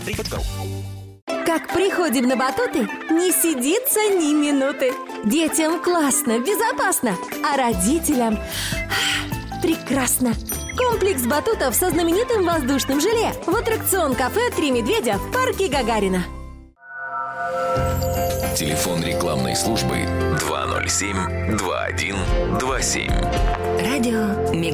Как приходим на батуты, не сидится ни минуты. Детям классно, безопасно, а родителям прекрасно. Комплекс батутов со знаменитым воздушным желе в аттракцион кафе «Три медведя» в парке Гагарина. Телефон рекламной службы 207-2127. Радио